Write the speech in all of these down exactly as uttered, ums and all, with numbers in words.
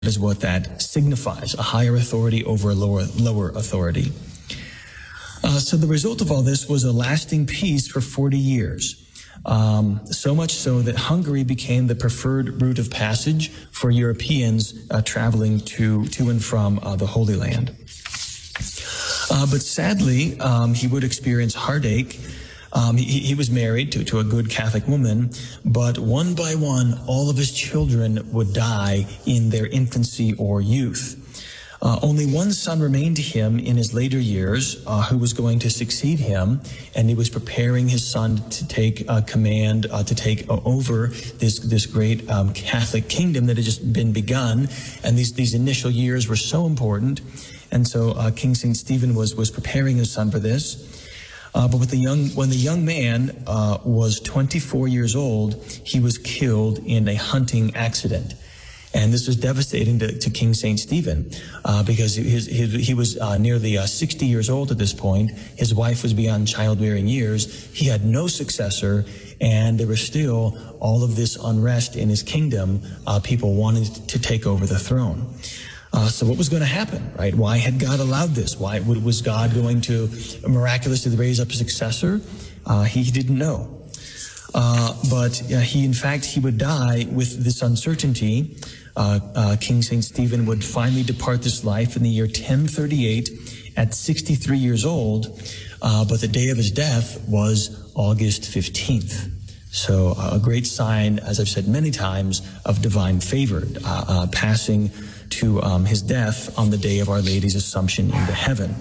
is what that signifies, a higher authority over a lower, lower authority. Uh, so the result of all this was a lasting peace for forty years. Um, so much so that Hungary became the preferred route of passage for Europeans uh, traveling to, to and from uh, the Holy Land. Uh, but sadly, um, he would experience heartache. Um, he, he was married to, to a good Catholic woman, but one by one, all of his children would die in their infancy or youth. Uh, only one son remained to him in his later years, uh, who was going to succeed him, and he was preparing his son to take uh, command, uh, to take uh, over this this great um, Catholic kingdom that had just been begun. And these these initial years were so important, and so uh, King Saint Stephen was was preparing his son for this. Uh, but with the young, when the young man uh, was twenty-four years old, he was killed in a hunting accident. And this was devastating to, to King Saint Stephen, uh, because his, his, he was uh, nearly uh, sixty years old at this point. His wife was beyond childbearing years. He had no successor, and there was still all of this unrest in his kingdom. Uh, people wanted to take over the throne. Uh, so what was going to happen, right? Why had God allowed this? Why was God going to miraculously raise up a successor? Uh, he, he didn't know. Uh, but uh, he, in fact, he would die with this uncertainty. Uh, uh, King Saint Stephen would finally depart this life in the year ten thirty-eight at sixty-three years old, uh, but the day of his death was August fifteenth. So uh, a great sign, as I've said many times, of divine favor, uh, uh, passing to um, his death on the day of Our Lady's Assumption into heaven.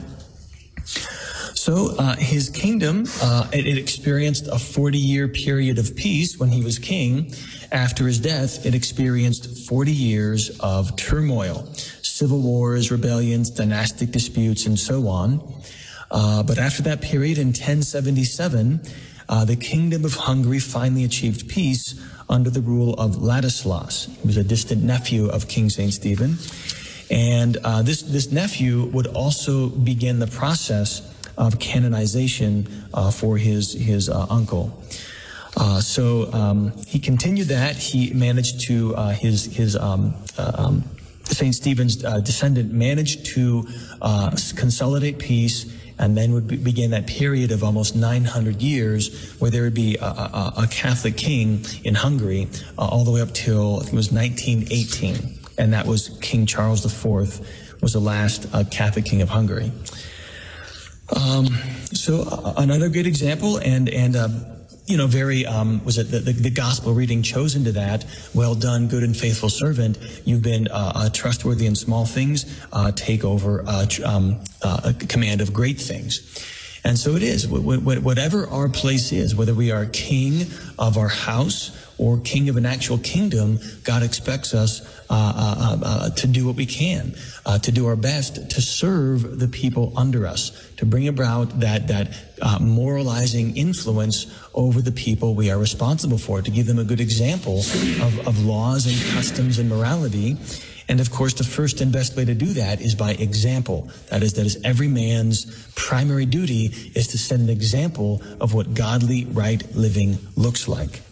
So uh, his kingdom, uh, it, it experienced a forty-year period of peace when he was king. After his death, it experienced forty years of turmoil, civil wars, rebellions, dynastic disputes, and so on. Uh, but after that period, in ten seventy-seven, uh, the kingdom of Hungary finally achieved peace under the rule of Ladislas. He was a distant nephew of King Saint Stephen. And uh, this, this nephew would also begin the process of canonization uh, for his, his uh, uncle. Uh, so um, he continued that. He managed to, uh, his, his um, uh, um, Saint Stephen's uh, descendant managed to uh, consolidate peace, and then would be, begin that period of almost nine hundred years where there would be a, a, a Catholic king in Hungary uh, all the way up till, I think it was nineteen eighteen. And that was King Charles the Fourth, was the last uh, Catholic king of Hungary. Um, so uh, another great example, and, and uh, you know, very, um, was it the, the, the gospel reading chosen to that? Well done, good and faithful servant. You've been uh, uh, trustworthy in small things. Uh, take over uh, um, uh, a command of great things. And so it is. Whatever our place is, whether we are king of our house or king of an actual kingdom, God expects us uh, uh, uh, to do what we can, uh, to do our best to serve the people under us, to bring about that that uh, moralizing influence over the people we are responsible for, to give them a good example of, of laws and customs and morality. And of course, the first and best way to do that is by example. That is, that is every man's primary duty is to set an example of what godly, right living looks like.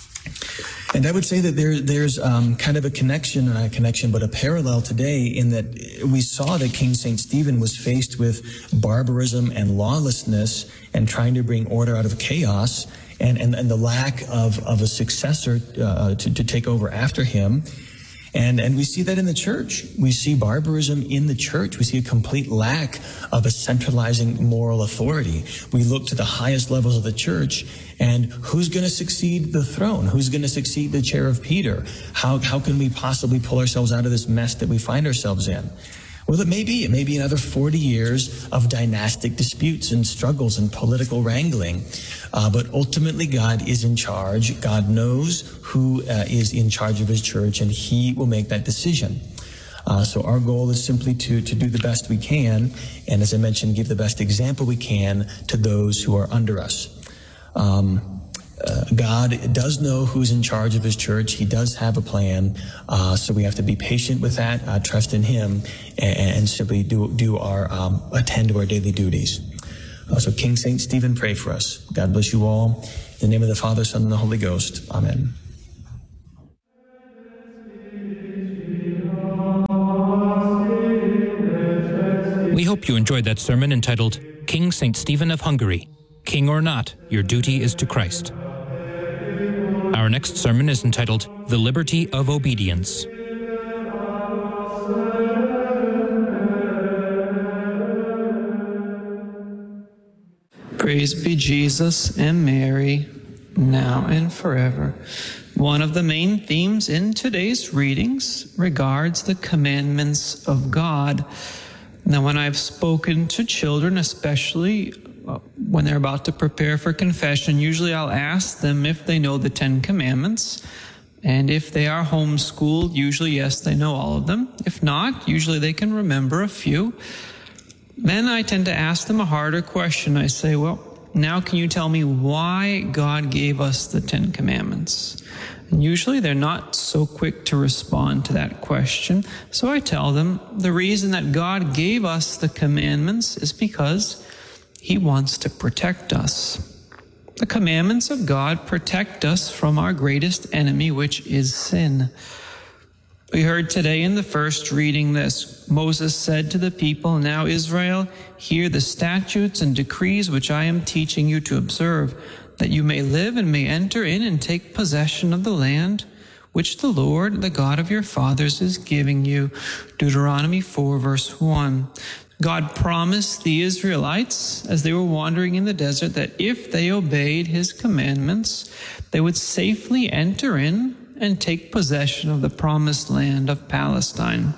And I would say that there, there's um, kind of a connection, not a connection, but a parallel today in that we saw that King Saint Stephen was faced with barbarism and lawlessness and trying to bring order out of chaos, and, and, and the lack of, of a successor uh, to, to take over after him. And, and we see that in the church. We see barbarism in the church. We see a complete lack of a centralizing moral authority. We look to the highest levels of the church, and who's going to succeed the throne? Who's going to succeed the chair of Peter? How, how can we possibly pull ourselves out of this mess that we find ourselves in? Well, it may be. It may be another forty years of dynastic disputes and struggles and political wrangling. Uh, but ultimately, God is in charge. God knows who uh, is in charge of his church, and he will make that decision. Uh, so our goal is simply to, to do the best we can, and as I mentioned, give the best example we can to those who are under us. Um, Uh, God does know who's in charge of his church. He does have a plan. Uh, so we have to be patient with that, uh, trust in him, and, and simply do, do our, um, attend to our daily duties. Uh, so King Saint Stephen, pray for us. God bless you all. In the name of the Father, Son, and the Holy Ghost. Amen. hope you enjoyed that sermon entitled King Saint Stephen of Hungary. King or not, your duty is to Christ. Our next sermon is entitled The Liberty of Obedience. Praise be Jesus and Mary, now and forever. One of the main themes in today's readings regards the commandments of God. Now, when I've spoken to children, especially when they're about to prepare for confession, usually I'll ask them if they know the Ten Commandments. And if they are homeschooled, usually, yes, they know all of them. If not, usually they can remember a few. Then I tend to ask them a harder question. I say, well, now can you tell me why God gave us the Ten Commandments? And usually they're not so quick to respond to that question. So I tell them the reason that God gave us the commandments is because He wants to protect us. The commandments of God protect us from our greatest enemy, which is sin. We heard today in the first reading this. Moses said to the people, "Now Israel, hear the statutes and decrees which I am teaching you to observe, that you may live and may enter in and take possession of the land which the Lord, the God of your fathers, is giving you." Deuteronomy four, verse one. God promised the Israelites, as they were wandering in the desert, that if they obeyed His commandments, they would safely enter in and take possession of the promised land of Palestine.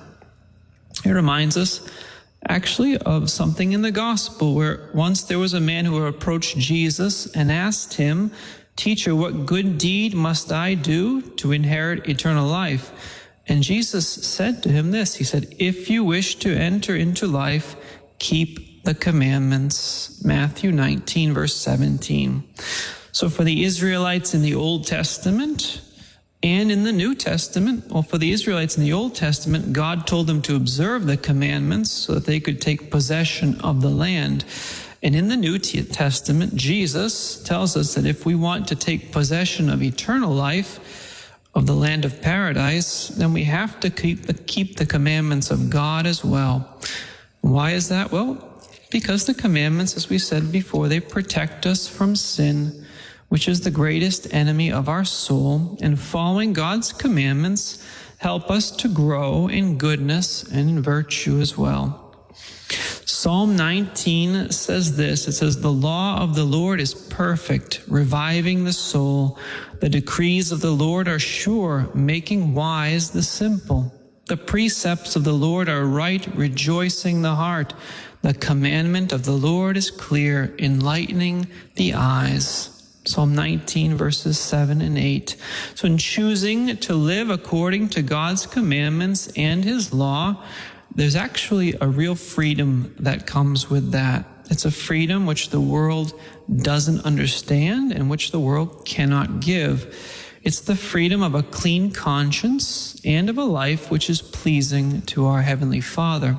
It reminds us actually of something in the gospel where once there was a man who approached Jesus and asked Him, "Teacher, what good deed must I do to inherit eternal life?" And Jesus said to him this, He said, "If you wish to enter into life, keep the commandments." Matthew nineteen, verse seventeen. So for the Israelites in the Old Testament, and in the New Testament, well, for the Israelites in the Old Testament, God told them to observe the commandments so that they could take possession of the land. And in the New Testament, Jesus tells us that if we want to take possession of eternal life, of the land of paradise, then we have to keep the, keep the commandments of God as well. Why is that? Well, because the commandments, as we said before, they protect us from sin, which is the greatest enemy of our soul, and following God's commandments help us to grow in goodness and in virtue as well. Psalm nineteen says this, it says, "The law of the Lord is perfect, reviving the soul. The decrees of the Lord are sure, making wise the simple. The precepts of the Lord are right, rejoicing the heart. The commandment of the Lord is clear, enlightening the eyes." Psalm nineteen, verses seven and eight. So in choosing to live according to God's commandments and His law, there's actually a real freedom that comes with that. It's a freedom which the world doesn't understand and which the world cannot give. It's the freedom of a clean conscience and of a life which is pleasing to our Heavenly Father.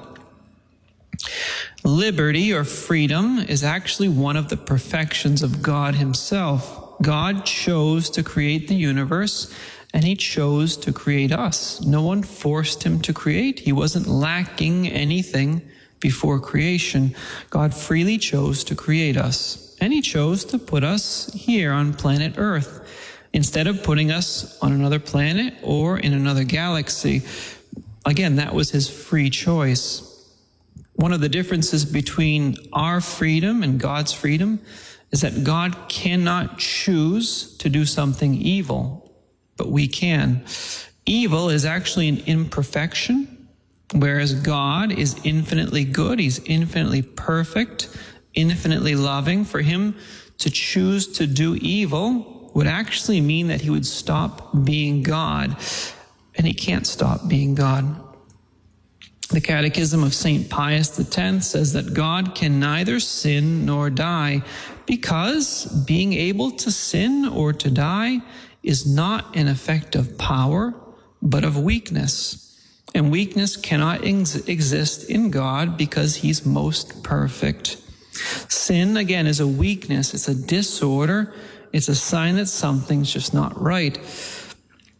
Liberty or freedom is actually one of the perfections of God Himself. God chose to create the universe, and He chose to create us. No one forced Him to create. He wasn't lacking anything before creation. God freely chose to create us, and He chose to put us here on planet Earth instead of putting us on another planet or in another galaxy. Again, that was His free choice. One of the differences between our freedom and God's freedom is that God cannot choose to do something evil, but we can. Evil is actually an imperfection, whereas God is infinitely good. He's infinitely perfect, infinitely loving. For Him to choose to do evil would actually mean that He would stop being God, and He can't stop being God. The Catechism of Saint Pius X says that God can neither sin nor die because being able to sin or to die is not an effect of power, but of weakness. And weakness cannot ex- exist in God because He's most perfect. Sin, again, is a weakness. It's a disorder. It's a sign that something's just not right.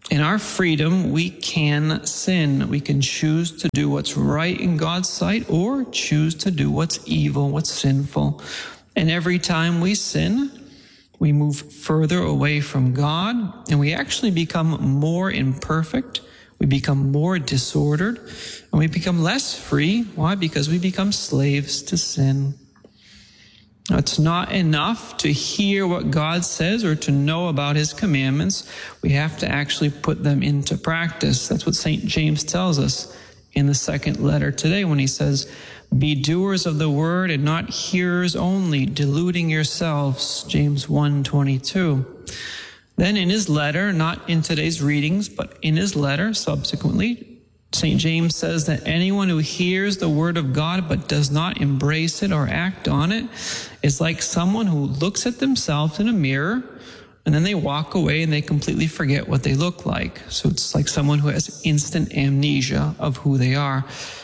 In our freedom, we can sin. We can choose to do what's right in God's sight or choose to do what's evil, what's sinful. And every time we sin, we move further away from God, and we actually become more imperfect. We become more disordered, and we become less free. Why? Because we become slaves to sin. Now, it's not enough to hear what God says or to know about his commandments. We have to actually put them into practice. That's what Saint James tells us in the second letter today when he says, "Be doers of the word and not hearers only, deluding yourselves," James one twenty-two. Then in his letter, not in today's readings, but in his letter subsequently, Saint James says that anyone who hears the word of God but does not embrace it or act on it is like someone who looks at themselves in a mirror and then they walk away and they completely forget what they look like. So it's like someone who has instant amnesia of who they are.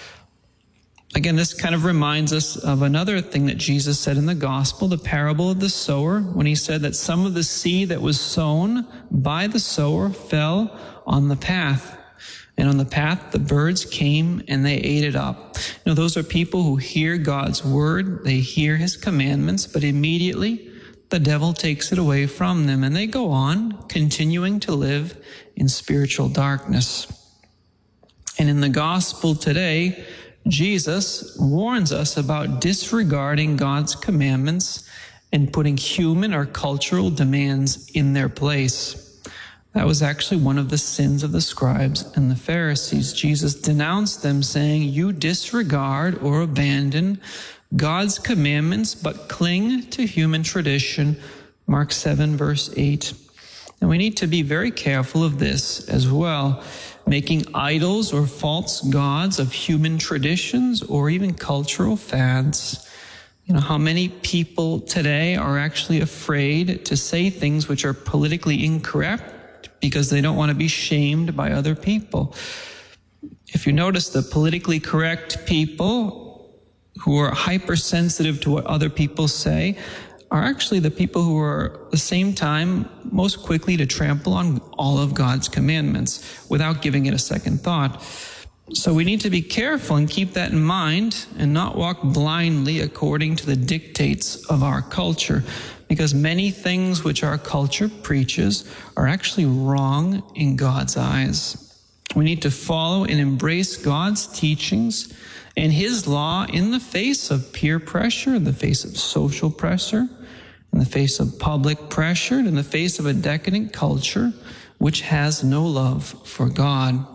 Again, this kind of reminds us of another thing that Jesus said in the gospel, the parable of the sower, when he said that some of the seed that was sown by the sower fell on the path. And on the path, the birds came and they ate it up. You know, those are people who hear God's word, they hear his commandments, but immediately the devil takes it away from them and they go on continuing to live in spiritual darkness. And in the gospel today, Jesus warns us about disregarding God's commandments and putting human or cultural demands in their place. That was actually one of the sins of the scribes and the Pharisees. Jesus denounced them, saying, "You disregard or abandon God's commandments, but cling to human tradition." Mark seven, verse eight. And we need to be very careful of this as well, making idols or false gods of human traditions or even cultural fads. You know, how many people today are actually afraid to say things which are politically incorrect because they don't want to be shamed by other people. If you notice, the politically correct people who are hypersensitive to what other people say are actually the people who are at the same time most quickly to trample on all of God's commandments without giving it a second thought. So we need to be careful and keep that in mind and not walk blindly according to the dictates of our culture, because many things which our culture preaches are actually wrong in God's eyes. We need to follow and embrace God's teachings and his law in the face of peer pressure, in the face of social pressure, in the face of public pressure, in the face of a decadent culture which has no love for God.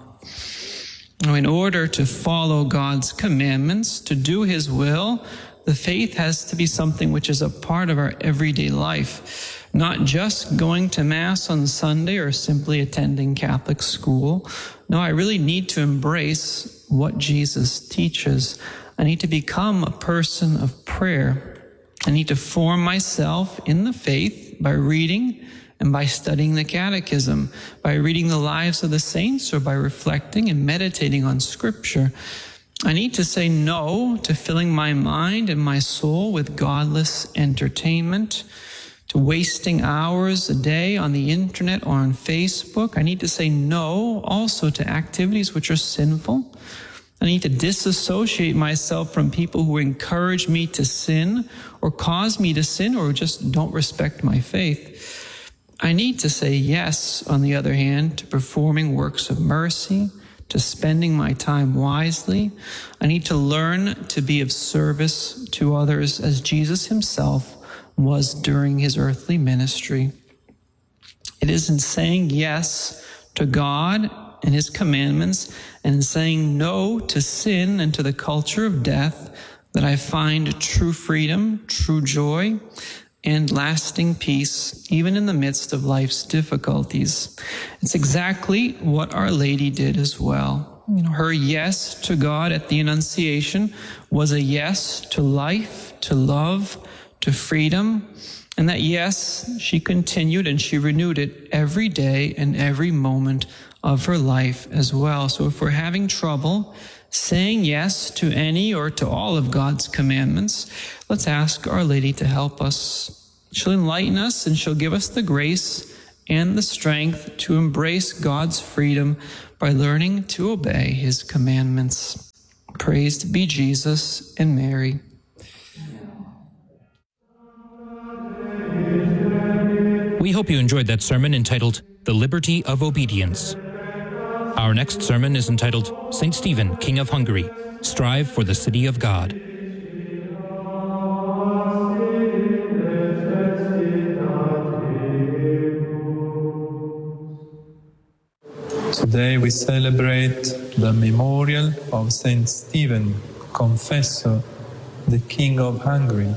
Now, in order to follow God's commandments, to do his will, the faith has to be something which is a part of our everyday life, not just going to Mass on Sunday or simply attending Catholic school. No, I really need to embrace what Jesus teaches. I need to become a person of prayer. I need to form myself in the faith by reading and by studying the Catechism, by reading the lives of the saints, or by reflecting and meditating on Scripture. I need to say no to filling my mind and my soul with godless entertainment, to wasting hours a day on the internet or on Facebook. I need to say no also to activities which are sinful. I need to disassociate myself from people who encourage me to sin or cause me to sin or just don't respect my faith. I need to say yes, on the other hand, to performing works of mercy, to spending my time wisely. I need to learn to be of service to others as Jesus himself was during his earthly ministry. It is in saying yes to God and his commandments and in saying no to sin and to the culture of death that I find true freedom, true joy, and lasting peace, even in the midst of life's difficulties. It's exactly what Our Lady did as well. You know, her yes to God at the Annunciation was a yes to life, to love, to freedom. And that yes, she continued and she renewed it every day and every moment of her life as well. So if we're having trouble saying yes to any or to all of God's commandments, let's ask Our Lady to help us. She'll enlighten us and she'll give us the grace and the strength to embrace God's freedom by learning to obey his commandments. Praised be Jesus and Mary. We hope you enjoyed that sermon entitled The Liberty of Obedience. Our next sermon is entitled Saint Stephen, King of Hungary, Strive for the City of God. Today we celebrate the memorial of Saint Stephen, Confessor, the King of Hungary.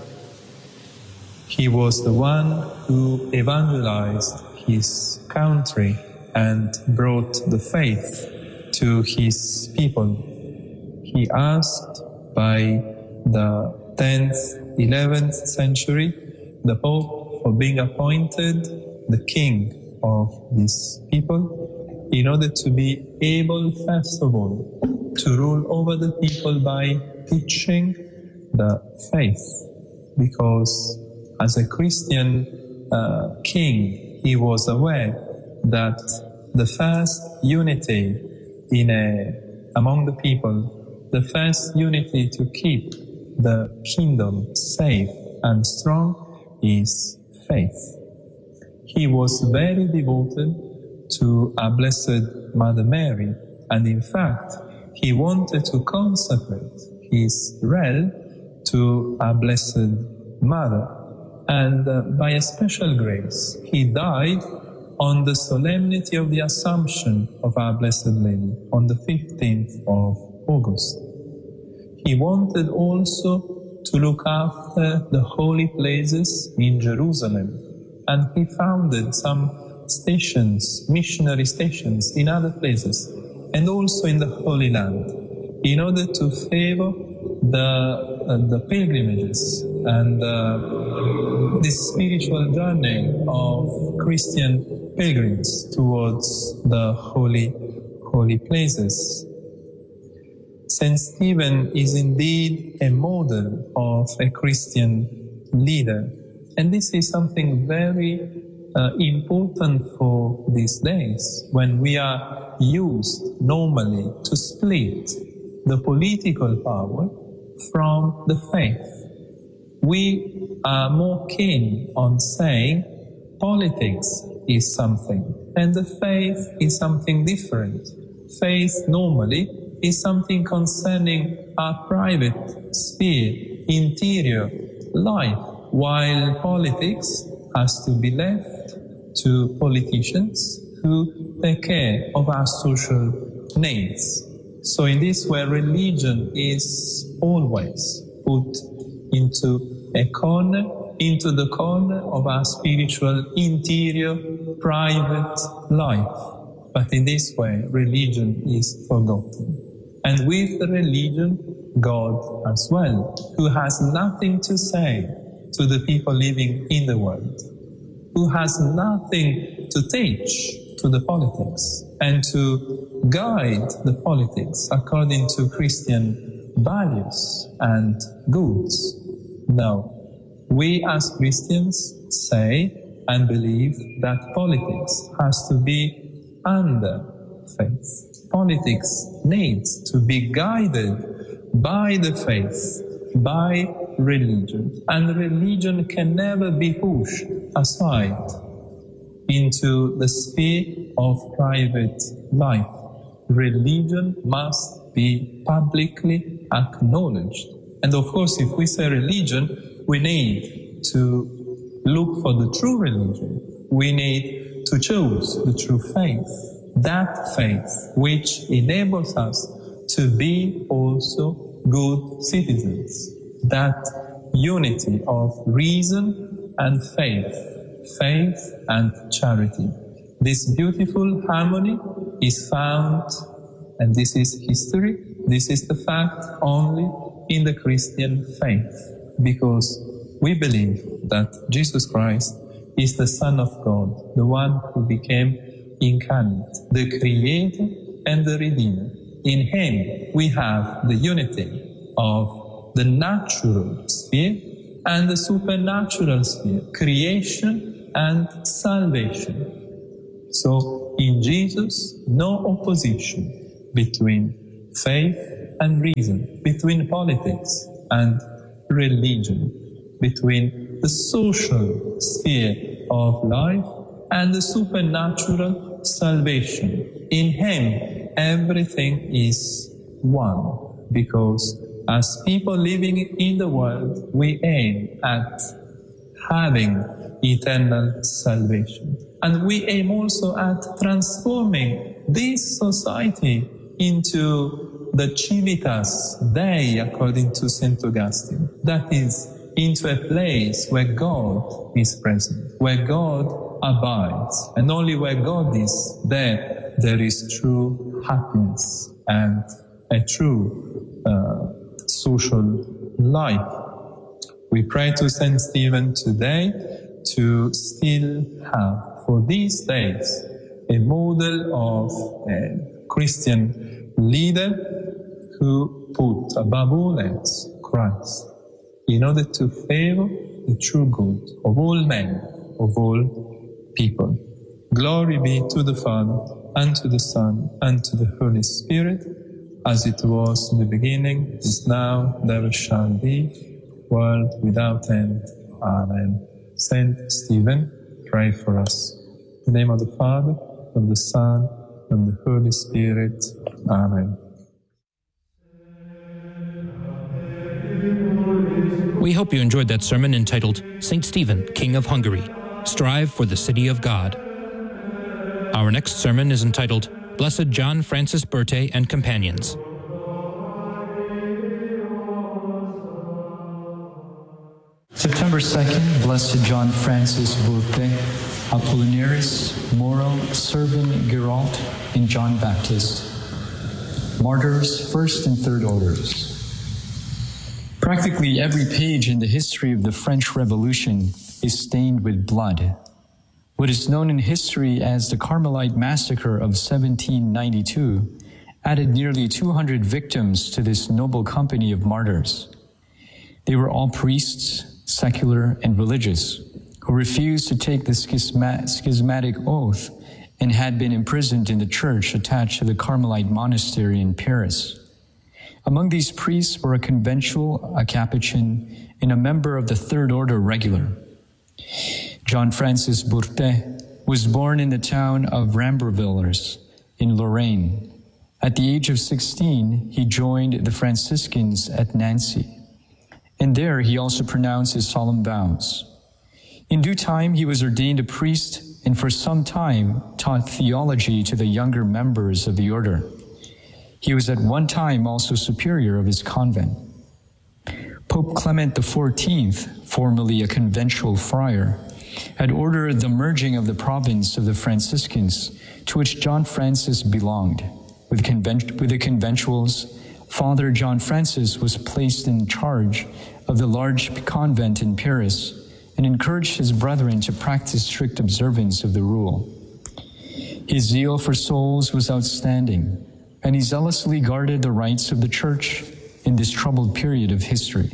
He was the one who evangelized his country and brought the faith to his people. He asked by the tenth, eleventh century the Pope for being appointed the king of these people in order to be able, first of all, to rule over the people by teaching the faith. Because as a Christian uh, king, he was aware that the first unity in a, among the people, the first unity to keep the kingdom safe and strong is faith. He was very devoted to our Blessed Mother Mary, and in fact, he wanted to consecrate his realm to our Blessed Mother. And uh, by a special grace, he died on the solemnity of the Assumption of our Blessed Lady, on the fifteenth of August. He wanted also to look after the holy places in Jerusalem, and he founded some stations, missionary stations in other places, and also in the Holy Land, in order to favor the, uh, the pilgrimages and uh, this spiritual journey of Christian pilgrims towards the holy, holy places. Saint Stephen is indeed a model of a Christian leader, and this is something very uh, important for these days, when we are used normally to split the political power from the faith. We are more keen on saying politics is something and the faith is something different. Faith normally is something concerning our private sphere, interior life, while politics has to be left to politicians who take care of our social needs. So in this way, religion is always put into a corner, into the corner of our spiritual, interior, private life. But in this way, religion is forgotten. And with the religion, God as well, who has nothing to say to the people living in the world, who has nothing to teach to the politics and to guide the politics according to Christian values and goods. No, we as Christians say and believe that politics has to be under faith. Politics needs to be guided by the faith, by religion, and religion can never be pushed aside into the sphere of private life. Religion must be publicly acknowledged. And of course, if we say religion, we need to look for the true religion. We need to choose the true faith. That faith which enables us to be also good citizens. That unity of reason and faith, faith and charity. This beautiful harmony is found, and this is history, this is the fact only in the Christian faith, because we believe that Jesus Christ is the Son of God, the one who became incarnate, the Creator and the Redeemer. In Him we have the unity of the natural sphere and the supernatural sphere, creation and salvation. So in Jesus, no opposition between faith and reason, between politics and religion, between the social sphere of life and the supernatural salvation. In Him, everything is one, because as people living in the world, we aim at having eternal salvation. And we aim also at transforming this society into the Civitas Dei, according to Saint Augustine. That is, into a place where God is present, where God abides. And only where God is, there, there is true happiness and a true uh, social life. We pray to Saint Stephen today to still have, for these days, a model of a Christian leader who put above all else Christ, in order to favor the true good of all men, of all people. Glory be to the Father, and to the Son, and to the Holy Spirit, as it was in the beginning, is now, and ever shall be, world without end. Amen. Saint Stephen, pray for us. In the name of the Father, of the Son, and the Holy Spirit. Amen. We hope you enjoyed that sermon entitled Saint Stephen, King of Hungary. Strive for the City of God. Our next sermon is entitled Blessed John Francis Berthe and Companions. September second, Blessed John Francis Berthe, Apollinaris, Moro, Servan Girault, and John Baptist. Martyrs, first and third orders. Practically every page in the history of the French Revolution is stained with blood. What is known in history as the Carmelite Massacre of seventeen ninety-two added nearly two hundred victims to this noble company of martyrs. They were all priests, secular and religious, who refused to take the schisma- schismatic oath and had been imprisoned in the church attached to the Carmelite monastery in Paris. Among these priests were a conventual, a Capuchin, and a member of the Third Order Regular. John Francis Berthe was born in the town of Rambervillers in Lorraine. At the age of sixteen, he joined the Franciscans at Nancy, and there he also pronounced his solemn vows. In due time, he was ordained a priest and for some time taught theology to the younger members of the order. He was at one time also superior of his convent. Pope Clement the fourteenth, formerly a conventual friar, had ordered the merging of the province of the Franciscans, to which John Francis belonged. With, convent- with the conventuals, Father John Francis was placed in charge of the large convent in Paris and encouraged his brethren to practice strict observance of the rule. His zeal for souls was outstanding, and he zealously guarded the rights of the Church in this troubled period of history.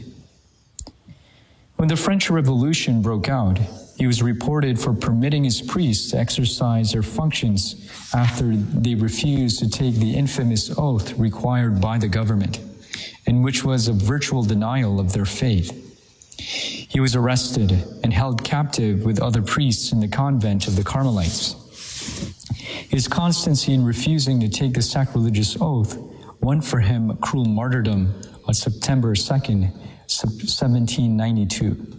When the French Revolution broke out, he was reported for permitting his priests to exercise their functions after they refused to take the infamous oath required by the government, and which was a virtual denial of their faith. He was arrested and held captive with other priests in the convent of the Carmelites. His constancy in refusing to take the sacrilegious oath won for him a cruel martyrdom on September second, seventeen ninety-two.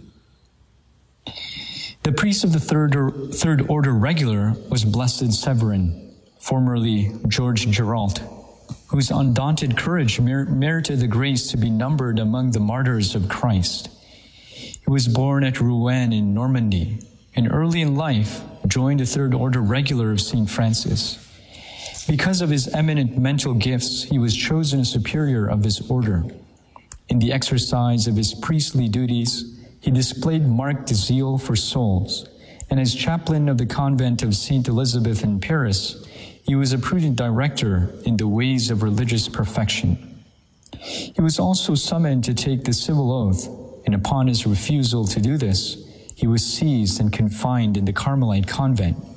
The priest of the Third, or, third Order Regular was Blessed Severin, formerly George Girault, whose undaunted courage mer- merited the grace to be numbered among the martyrs of Christ. He was born at Rouen in Normandy, and early in life joined the Third Order Regular of Saint Francis. Because of his eminent mental gifts, he was chosen a superior of his order. In the exercise of his priestly duties, he displayed marked zeal for souls, and as chaplain of the convent of Saint Elizabeth in Paris, he was a prudent director in the ways of religious perfection. He was also summoned to take the civil oath, and upon his refusal to do this, he was seized and confined in the Carmelite convent,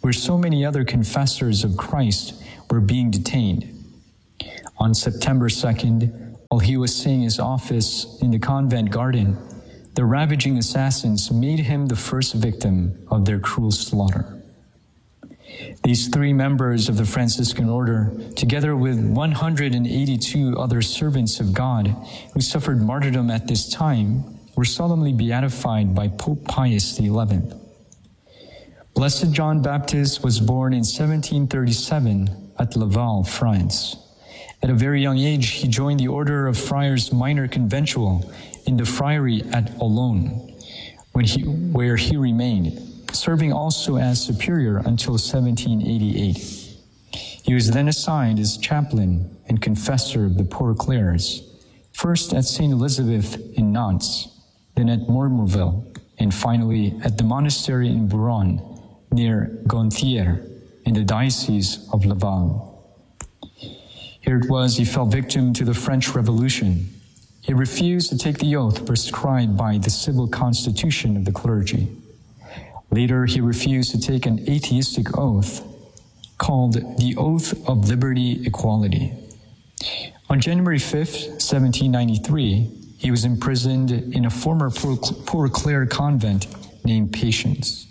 where so many other confessors of Christ were being detained. On September second, while he was seeing his office in the convent garden, the ravaging assassins made him the first victim of their cruel slaughter. These three members of the Franciscan order, together with one hundred eighty-two other servants of God who suffered martyrdom at this time, were solemnly beatified by Pope Pius the eleventh. Blessed John Baptist was born in seventeen thirty-seven at Laval, France. At a very young age, he joined the Order of Friars Minor Conventual in the friary at Olonne, when he, where he remained, serving also as superior until seventeen eighty-eight. He was then assigned as chaplain and confessor of the Poor Clares, first at Saint Elizabeth in Nantes, then at Mourmourville, and finally at the monastery in Bouron, near Gonthier, in the Diocese of Laval. Here it was he fell victim to the French Revolution. He refused to take the oath prescribed by the civil constitution of the clergy. Later, he refused to take an atheistic oath called the Oath of Liberty Equality. On January fifth, seventeen ninety-three, he was imprisoned in a former Poor, Poor Clare convent named Patience.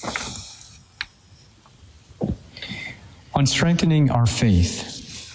On strengthening our faith.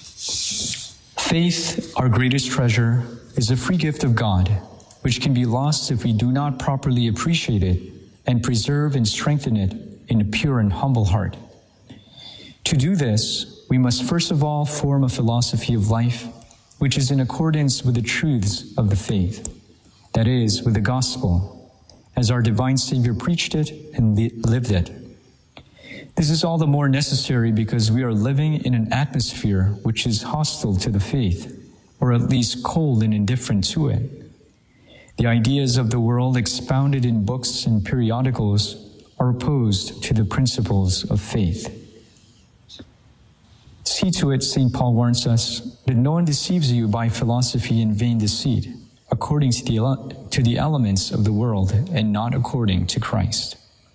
Faith, our greatest treasure, is a free gift of God, which can be lost if we do not properly appreciate it and preserve and strengthen it in a pure and humble heart. To do this, we must first of all form a philosophy of life which is in accordance with the truths of the faith, that is, with the gospel, as our divine Savior preached it and li- lived it. This is all the more necessary because we are living in an atmosphere which is hostile to the faith, or at least cold and indifferent to it. The ideas of the world expounded in books and periodicals are opposed to the principles of faith. See to it, Saint Paul warns us, that no one deceives you by philosophy and vain deceit, according to the, ele- to the elements of the world and not according to Christ.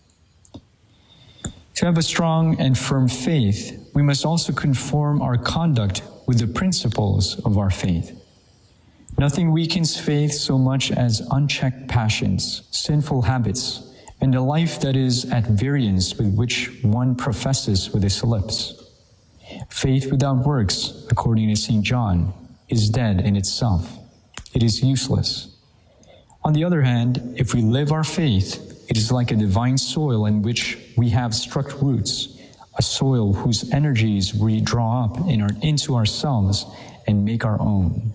To have a strong and firm faith, we must also conform our conduct with the principles of our faith. Nothing weakens faith so much as unchecked passions, sinful habits, and a life that is at variance with which one professes with his lips. Faith without works, according to Saint John, is dead in itself. It is useless. On the other hand, if we live our faith, it is like a divine soil in which we have struck roots, a soil whose energies we draw up in our, into ourselves and make our own.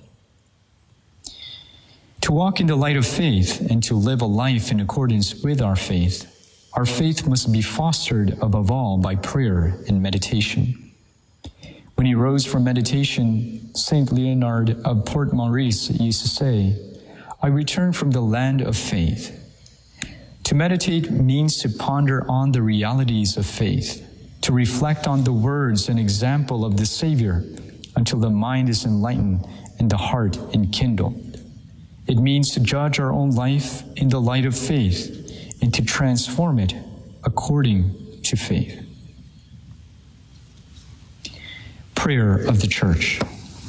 To walk in the light of faith and to live a life in accordance with our faith, our faith must be fostered above all by prayer and meditation. When he rose from meditation, Saint Leonard of Port Maurice used to say, "I return from the land of faith." To meditate means to ponder on the realities of faith, to reflect on the words and example of the Savior until the mind is enlightened and the heart enkindled. It means to judge our own life in the light of faith and to transform it according to faith. Prayer of the Church.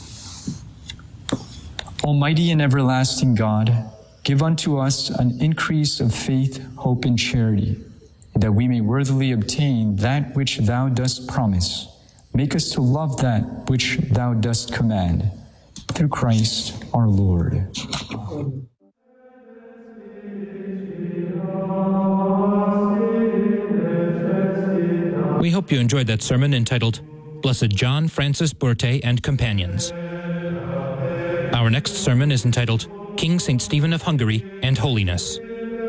Almighty and everlasting God, give unto us an increase of faith, hope, and charity, that we may worthily obtain that which thou dost promise. Make us to love that which thou dost command. Through Christ our Lord. We hope you enjoyed that sermon entitled Blessed John Francis Bourtet and Companions. Our next sermon is entitled King Saint Stephen of Hungary and Holiness.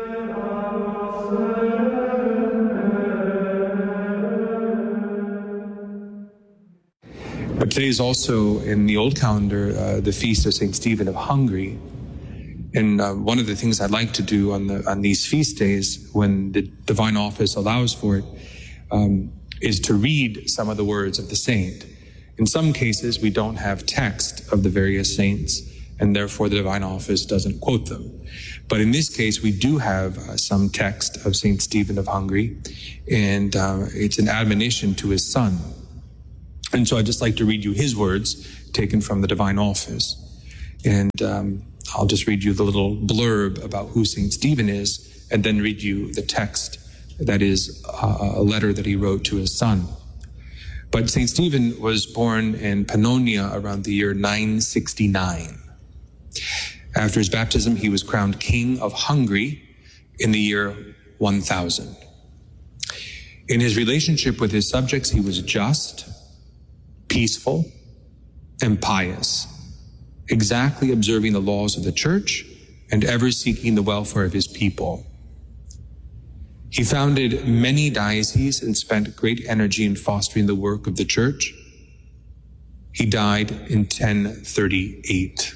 But today is also in the old calendar uh, the feast of Saint Stephen of Hungary. And uh, one of the things I'd like to do on the on these feast days, when the divine office allows for it, um, is to read some of the words of the saint. In some cases, we don't have text of the various saints, and therefore the divine office doesn't quote them. But in this case, we do have uh, some text of Saint Stephen of Hungary, and uh, it's an admonition to his son. And so I'd just like to read you his words taken from the divine office. And um, I'll just read you the little blurb about who Saint Stephen is, and then read you the text that is uh, a letter that he wrote to his son. But Saint Stephen was born in Pannonia around the year nine sixty-nine. After his baptism, he was crowned King of Hungary in the year one thousand. In his relationship with his subjects, he was just, peaceful, and pious, exactly observing the laws of the church and ever seeking the welfare of his people. He founded many dioceses and spent great energy in fostering the work of the church. He died in ten thirty-eight.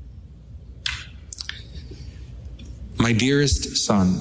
My dearest son,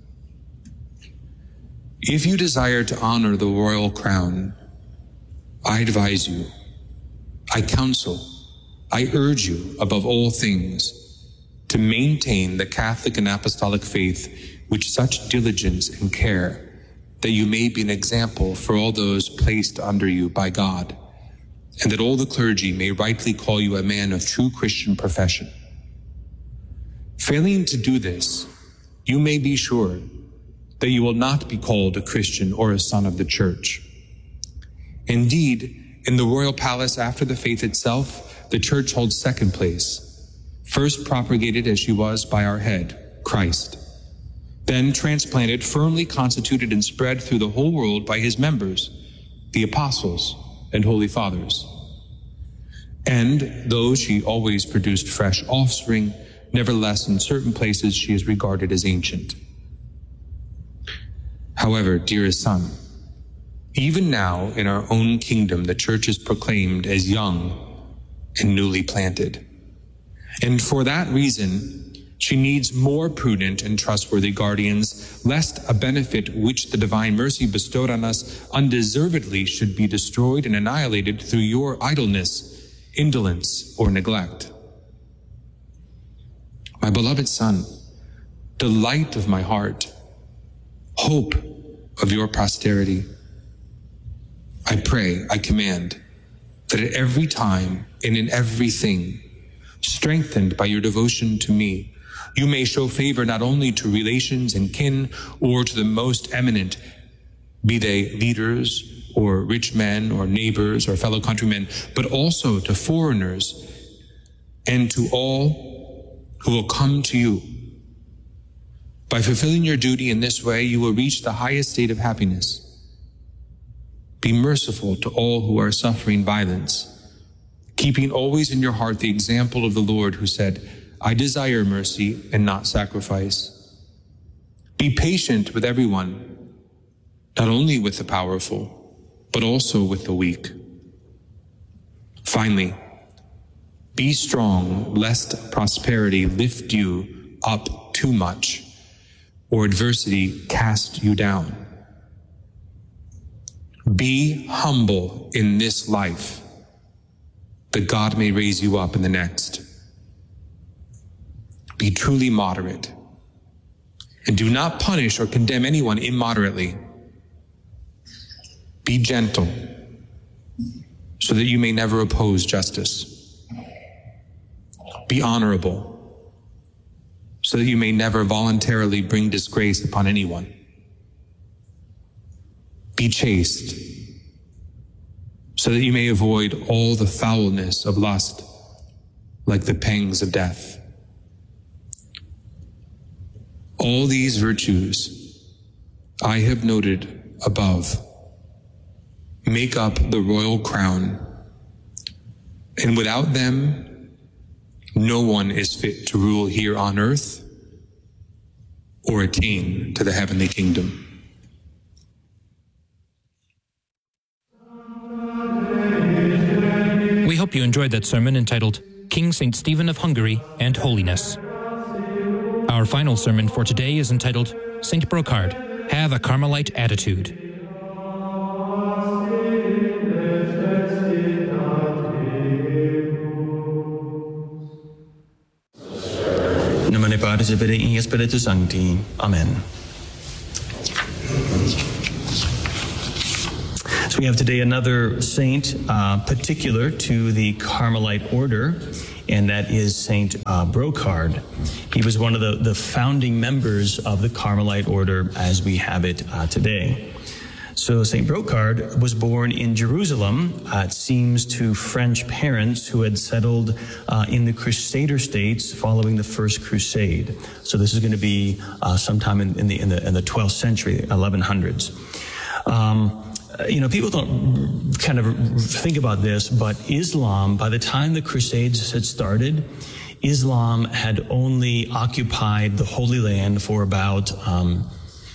if you desire to honor the royal crown, I advise you, I counsel, I urge you above all things to maintain the Catholic and Apostolic faith with such diligence and care that you may be an example for all those placed under you by God, and that all the clergy may rightly call you a man of true Christian profession. Failing to do this, you may be sure that you will not be called a Christian or a son of the church. Indeed, in the royal palace after the faith itself, the church holds second place, first propagated as she was by our head, Christ, then transplanted, firmly constituted and spread through the whole world by his members, the apostles and holy fathers. And though she always produced fresh offspring, nevertheless in certain places she is regarded as ancient. However, dearest son, even now in our own kingdom the church is proclaimed as young and newly planted. And for that reason, she needs more prudent and trustworthy guardians, lest a benefit which the divine mercy bestowed on us undeservedly should be destroyed and annihilated through your idleness, indolence, or neglect. My beloved son, delight of my heart, hope of your posterity, I pray, I command, that at every time and in everything, strengthened by your devotion to me, you may show favor not only to relations and kin or to the most eminent, be they leaders or rich men or neighbors or fellow countrymen, but also to foreigners and to all who will come to you. By fulfilling your duty in this way, you will reach the highest state of happiness. Be merciful to all who are suffering violence, keeping always in your heart the example of the Lord who said, I desire mercy and not sacrifice. Be patient with everyone, not only with the powerful, but also with the weak. Finally, be strong, lest prosperity lift you up too much, or adversity cast you down. Be humble in this life, that God may raise you up in the next. Be truly moderate, and do not punish or condemn anyone immoderately. Be gentle, so that you may never oppose justice. Be honorable, so that you may never voluntarily bring disgrace upon anyone. Be chaste, so that you may avoid all the foulness of lust, like the pangs of death. All these virtues I have noted above make up the royal crown, and without them, no one is fit to rule here on earth or attain to the heavenly kingdom. We hope you enjoyed that sermon entitled King Saint Stephen of Hungary and Holiness. Our final sermon for today is entitled Saint Brocard, Have a Carmelite Attitude. nomine Patris et Filii et Spiritus Sancti. Amen. So we have today another saint uh, particular to the Carmelite order, and that is Saint uh, Brocard. He was one of the, the founding members of the Carmelite order as we have it uh, today. So Saint Brocard was born in Jerusalem, uh, it seems to French parents who had settled uh, in the Crusader states following the First Crusade. So this is going to be uh, sometime in, in, the, in, the, in the twelfth century, eleven hundreds. Um, You know, people don't kind of think about this, but Islam, by the time the Crusades had started, Islam had only occupied the Holy Land for about um,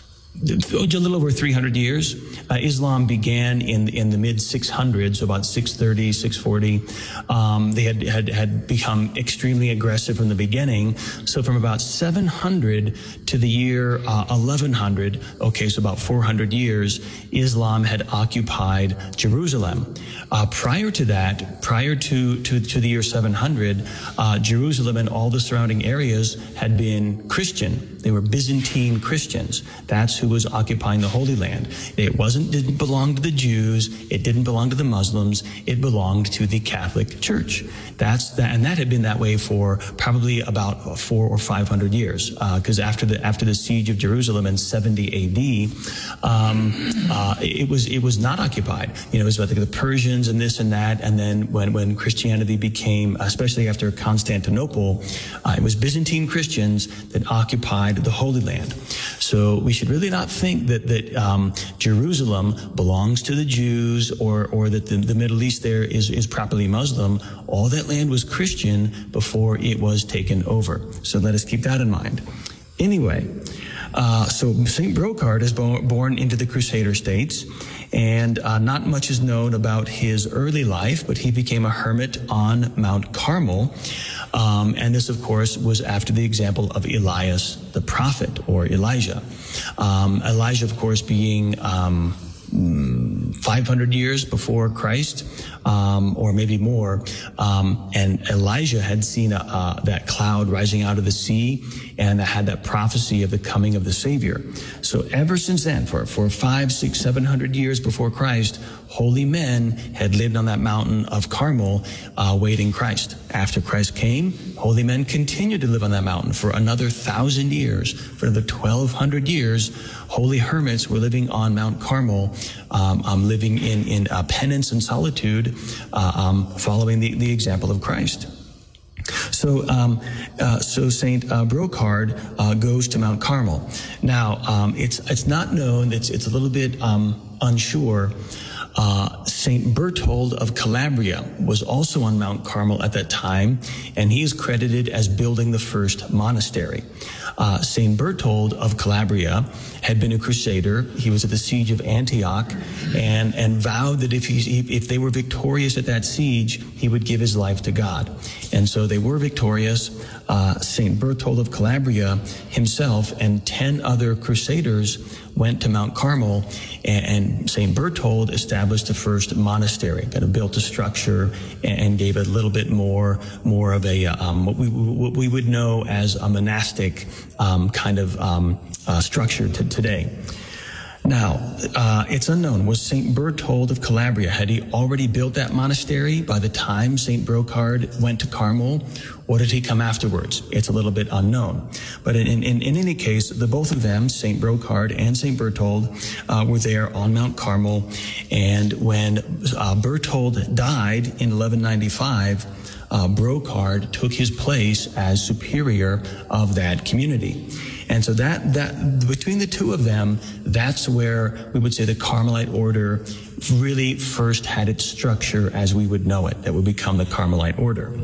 a little over three hundred years. Uh, Islam began in in the mid six hundreds, so about six thirty, six forty. Um, they had, had had become extremely aggressive from the beginning. So from about seven hundred to the year uh, eleven hundred, okay, so about four hundred years, Islam had occupied Jerusalem. Uh, prior to that, prior to, to, to the year seven hundred, uh, Jerusalem and all the surrounding areas had been Christian. They were Byzantine Christians. That's who was occupying the Holy Land. It wasn't, didn't belong to the Jews. It didn't belong to the Muslims. It belonged to the Catholic Church. That's that, and that had been that way for probably about four or five hundred years. Because uh, after the after the siege of Jerusalem in seventy A D, um, uh, it was it was not occupied. You know, it was about the Persians and this and that. And then when when Christianity became, especially after Constantinople, uh, it was Byzantine Christians that occupied the Holy Land. So we should really not think that that um, Jerusalem belongs to the Jews, or or that the, the Middle East there is is properly Muslim. All that land was Christian before it was taken over. So let us keep that in mind. Anyway, uh, so Saint Brocard is bo- born into the Crusader states, and uh, not much is known about his early life, but he became a hermit on Mount Carmel. Um, and this, of course, was after the example of Elias the prophet, or Elijah. Um, Elijah, of course, being um, five hundred years before Christ, um, or maybe more. Um, and Elijah had seen a, uh, that cloud rising out of the sea, and had that prophecy of the coming of the Savior. So ever since then, for, for five, six, seven hundred years before Christ, holy men had lived on that mountain of Carmel, uh, awaiting Christ. After Christ came, holy men continued to live on that mountain for another thousand years. For another twelve hundred years, holy hermits were living on Mount Carmel, um, um, living in, in uh, penance and solitude, uh, um, following the, the example of Christ. So, um, uh, so Saint uh, Brocard uh, goes to Mount Carmel. Now, um, it's it's not known. It's it's a little bit um, unsure. Uh, Saint Berthold of Calabria was also on Mount Carmel at that time, and he is credited as building the first monastery. Uh, Saint Berthold of Calabria had been a crusader. He was at the siege of Antioch, and, and vowed that if he, if they were victorious at that siege, he would give his life to God. And so they were victorious. Uh, Saint Berthold of Calabria himself and ten other crusaders went to Mount Carmel, and, and Saint Berthold established the first monastery, kind of built a structure and, and gave it a little bit more, more of a, um, what we, what we would know as a monastic um, kind of um, uh, structure to today. Now, uh, it's unknown. Was Saint Berthold of Calabria, had he already built that monastery by the time Saint Brocard went to Carmel, or did he come afterwards? It's a little bit unknown. But in, in, in any case, the both of them, Saint Brocard and Saint Berthold, uh, were there on Mount Carmel. And when uh, Berthold died in eleven ninety-five, uh, Brocard took his place as superior of that community. And so that, that, between the two of them, that's where we would say the Carmelite order really first had its structure as we would know it, that would become the Carmelite order.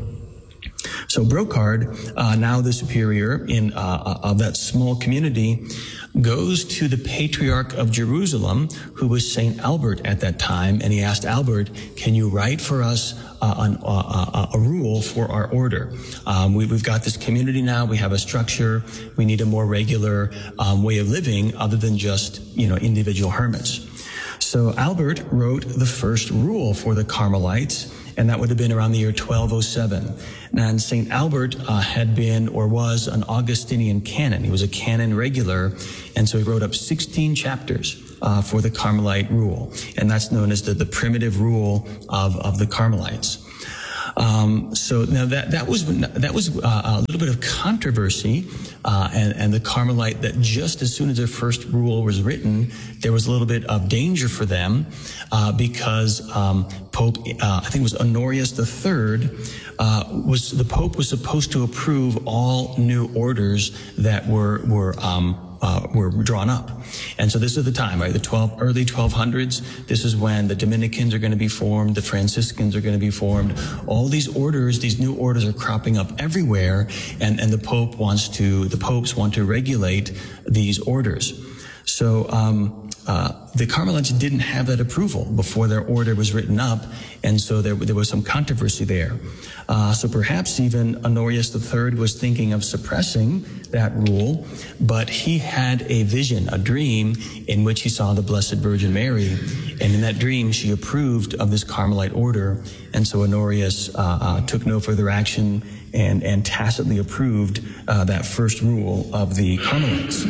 So Brocard, uh, now the superior in uh, of that small community, goes to the Patriarch of Jerusalem, who was Saint Albert at that time, and he asked Albert, can you write for us uh, an, uh, a rule for our order? Um, we, we've got this community now, we have a structure, we need a more regular um, way of living other than just, you know, individual hermits. So Albert wrote the first rule for the Carmelites, and that would have been around the year twelve oh seven. And Saint Albert uh, had been or was an Augustinian canon. He was a canon regular, and so he wrote up sixteen chapters uh, for the Carmelite rule, and that's known as the, the primitive rule of, of the Carmelites. Um, so now that that was that was uh, a little bit of controversy, uh, and, and the Carmelite, that just as soon as their first rule was written, there was a little bit of danger for them uh, because um, Pope uh, I think it was Honorius the Third uh, was the Pope was supposed to approve all new orders that were were um, Uh, were drawn up. And so this is the time, right? The twelve, early twelve hundreds. This is when the Dominicans are going to be formed. The Franciscans are going to be formed. All these orders, these new orders are cropping up everywhere. And, and the Pope wants to, the popes want to regulate these orders. So, um, uh, the Carmelites didn't have that approval before their order was written up. And so there, there was some controversy there. Uh, so perhaps even Honorius the Third was thinking of suppressing that rule, but he had a vision, a dream, in which he saw the Blessed Virgin Mary, and in that dream she approved of this Carmelite order, and so Honorius uh, uh, took no further action and, and tacitly approved uh, that first rule of the Carmelites.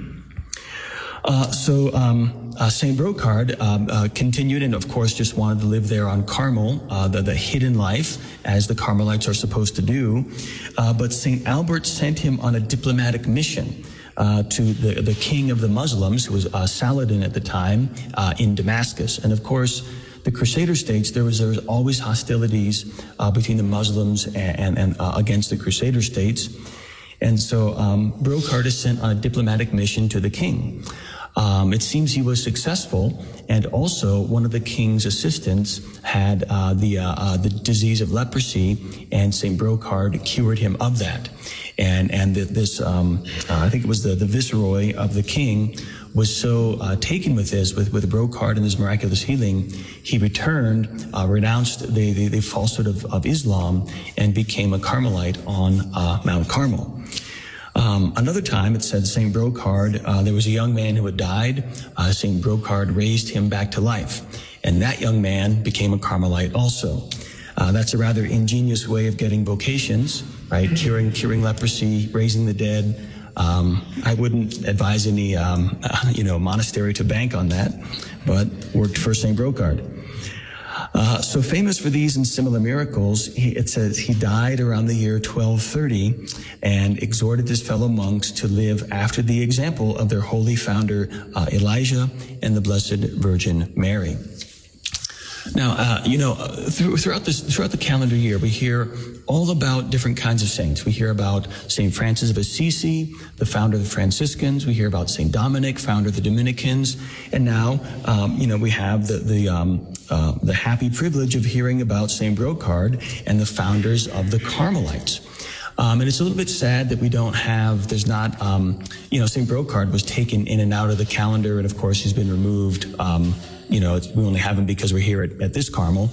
Uh, so um, uh, Saint Brocard um, uh, continued, and of course just wanted to live there on Carmel, uh, the, the hidden life, as the Carmelites are supposed to do. Uh, but Saint Albert sent him on a diplomatic mission uh, to the, the king of the Muslims, who was uh, Saladin at the time, uh, in Damascus. And of course, the Crusader states, there was, there was always hostilities uh, between the Muslims and, and, and uh, against the Crusader states. And so um, Brocard is sent on a diplomatic mission to the king. Um, it seems he was successful, and also one of the king's assistants had uh, the uh, uh, the disease of leprosy, and Saint Brocard cured him of that. And and the, this, um, uh, I think it was the, the viceroy of the king, was so uh, taken with this, with, with Brocard and his miraculous healing, he returned, uh, renounced the, the, the falsehood of, of Islam, and became a Carmelite on uh, Mount Carmel. Um, another time, it said Saint Brocard, uh, there was a young man who had died. Uh, Saint Brocard raised him back to life, and that young man became a Carmelite also. Uh, that's a rather ingenious way of getting vocations, right? Curing, curing leprosy, raising the dead. Um, I wouldn't advise any, um, uh, you know, monastery to bank on that, but worked for Saint Brocard. Uh, so famous for these and similar miracles, he, it says he died around the year twelve thirty and exhorted his fellow monks to live after the example of their holy founder, uh, Elijah and the Blessed Virgin Mary. Now, uh, you know, through, throughout this, throughout the calendar year, we hear all about different kinds of saints. We hear about Saint Francis of Assisi, the founder of the Franciscans. We hear about Saint Dominic, founder of the Dominicans. And now, um, you know, we have the, the, um, uh, the happy privilege of hearing about Saint Brocard and the founders of the Carmelites. Um, and it's a little bit sad that we don't have, there's not, um, you know, Saint Brocard was taken in and out of the calendar, and of course he's been removed. Um, you know, it's, we only have him because we're here at, at this Carmel.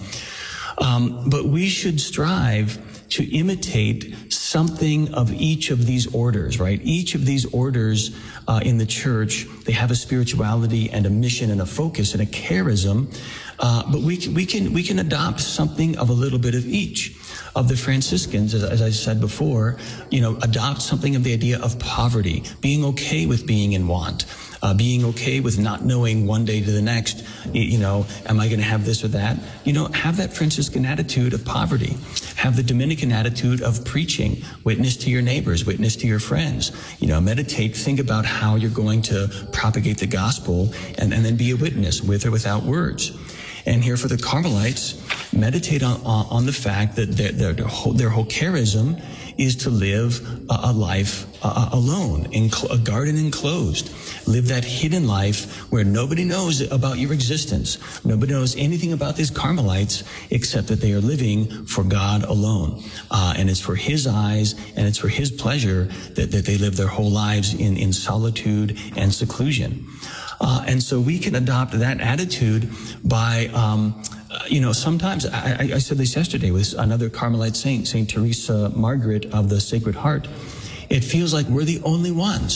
Um, but we should strive to imitate something of each of these orders, right? Each of these orders uh, in the church, they have a spirituality and a mission and a focus and a charism. Uh, but we can, we can, we can adopt something of a little bit of each. Of the Franciscans, as, as I said before, you know, adopt something of the idea of poverty, being okay with being in want, uh, being okay with not knowing one day to the next, you know, am I going to have this or that? You know, have that Franciscan attitude of poverty. Have the Dominican attitude of preaching, witness to your neighbors, witness to your friends. You know, meditate, think about how you're going to propagate the gospel, and, and then be a witness with or without words. And here for the Carmelites, meditate on, on, on the fact that their, their, their, whole, their whole charism is to live a, a life uh, alone, in cl- a garden enclosed. Live that hidden life where nobody knows about your existence. Nobody knows anything about these Carmelites except that they are living for God alone. Uh, and it's for His eyes and it's for His pleasure that, that they live their whole lives in, in solitude and seclusion. Uh, and so we can adopt that attitude by, um, uh, you know, sometimes, I, I said this yesterday with another Carmelite saint, Saint Teresa Margaret of the Sacred Heart. It feels like we're the only ones.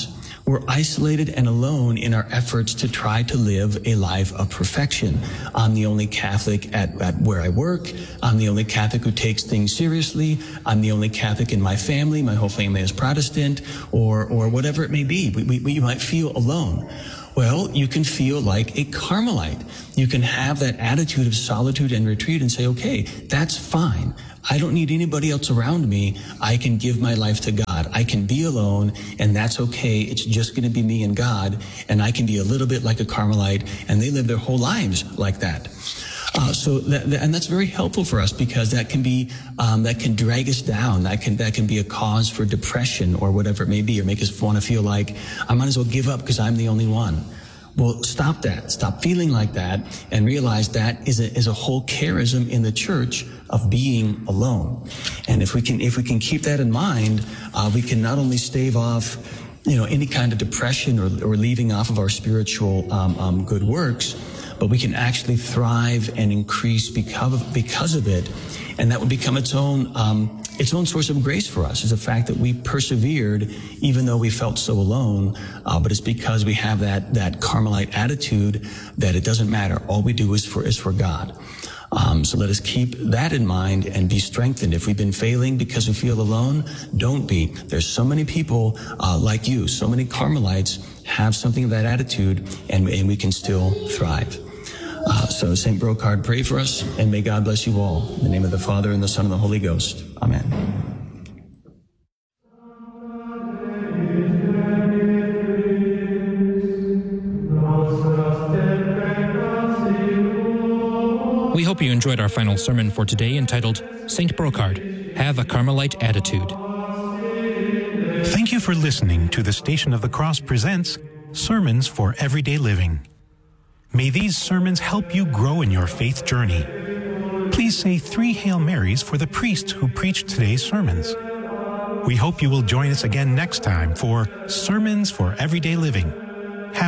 We're isolated and alone in our efforts to try to live a life of perfection. I'm the only Catholic at, at where I work. I'm the only Catholic who takes things seriously. I'm the only Catholic in my family. My whole family is Protestant, or, or whatever it may be. We, we, we might feel alone. Well, you can feel like a Carmelite. You can have that attitude of solitude and retreat and say, okay, that's fine. I don't need anybody else around me. I can give my life to God. I can be alone, and that's okay. It's just going to be me and God, and I can be a little bit like a Carmelite, and they live their whole lives like that. Uh, so that, that, and that's very helpful for us, because that can be um, that can drag us down. That can that can be a cause for depression or whatever it may be, or make us want to feel like I might as well give up because I'm the only one. Well, stop that. Stop feeling like that, and realize that is a is a whole charism in the church of being alone. And if we can if we can keep that in mind, uh, we can not only stave off, you know, any kind of depression or, or leaving off of our spiritual um, um, good works, but we can actually thrive and increase because of, because of it. And that would become its own, um, its own source of grace for us, is the fact that we persevered even though we felt so alone. Uh, but it's because we have that, that Carmelite attitude that it doesn't matter. All we do is for, is for God. Um, so let us keep that in mind and be strengthened. If we've been failing because we feel alone, don't be. There's so many people uh, like you, so many Carmelites have something of that attitude, and, and we can still thrive. Uh, so Saint Brocard, pray for us, and may God bless you all. In the name of the Father, and the Son, and the Holy Ghost. Amen. We hope you enjoyed our final sermon for today, entitled Saint Brocard, Have a Carmelite Attitude. Thank you for listening to the Station of the Cross presents Sermons for Everyday Living. May these sermons help you grow in your faith journey. Please say three Hail Marys for the priest who preached today's sermons. We hope you will join us again next time for Sermons for Everyday Living.